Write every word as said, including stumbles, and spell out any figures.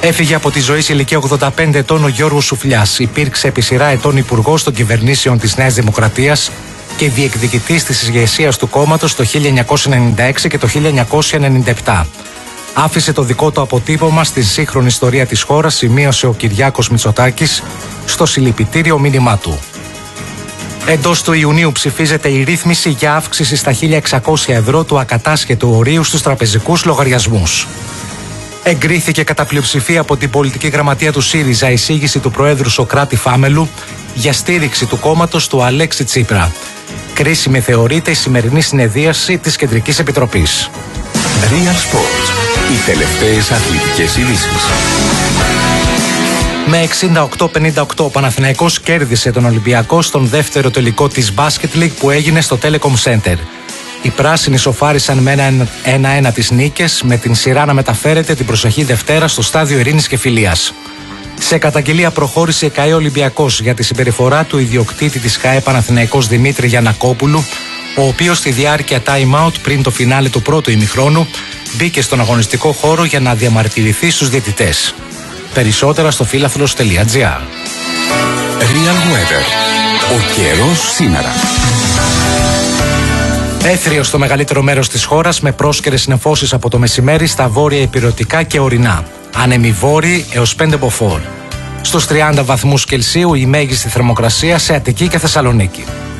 Έφυγε από τη ζωή σε ηλικία ογδόντα πέντε ετών ο Γιώργος Σουφλιάς. Υπήρξε επί σειρά ετών υπουργός των κυβερνήσεων της Νέας Δημοκρατίας και διεκδικητής της ηγεσίας του κόμματος το χίλια εννιακόσια ενενήντα έξι και το χίλια εννιακόσια ενενήντα επτά. Άφησε το δικό του αποτύπωμα στη σύγχρονη ιστορία της χώρας, σημείωσε ο Κυριάκος Μητσοτάκης στο συλληπιτήριο μήνυμά του. Εντός του Ιουνίου ψηφίζεται η ρύθμιση για αύξηση στα χίλια εξακόσια ευρώ του ακατάσχετου ορίου στους τραπεζικούς λογαριασμούς. Εγκρίθηκε κατά πλειοψηφία από την πολιτική γραμματεία του ΣΥΡΙΖΑ η εισήγηση του Προέδρου Σωκράτη Φάμελου για στήριξη του κόμματος του Αλέξη Τσίπρα. Κρίσιμη θεωρείται η σημερινή συνεδρίαση της Κεντρικής Επιτροπής. Real Sports. Οι τελευταίες αθλητικές ειδήσεις. Με εξήντα οκτώ πενήντα οκτώ ο Παναθηναϊκός κέρδισε τον Ολυμπιακό στον δεύτερο τελικό της Basket League που έγινε στο Telecom Center. Οι πράσινοι σοφάρισαν με ένα ένα τις νίκες, με την σειρά να μεταφέρεται την προσεχή Δευτέρα στο Στάδιο Ειρήνης και Φιλίας. Σε καταγγελία προχώρησε η ΚΑΕ Ολυμπιακός για τη συμπεριφορά του ιδιοκτήτη της ΚΑΕ Παναθηναϊκός Δημήτρη Γιαννακόπουλου, ο οποίος στη διάρκεια time out πριν το φινάλε του πρώτου ημιχρόνου μπήκε στον αγωνιστικό χώρο για να διαμαρτυρηθεί στους διαιτητές. Περισσότερα στο φύλαθλος τελεία τζι άρ. Real Weather. Ο καιρός σήμερα. Έθριος στο μεγαλύτερο μέρος της χώρας με πρόσκαιρες νεφώσεις από το μεσημέρι στα βόρεια ηπειρωτικά και ορεινά. Άνεμοι βόρειοι έως πέντε μποφόρ. Στους τριάντα βαθμούς Κελσίου η μέγιστη θερμοκρασία σε Αττική και Θεσσαλονίκη.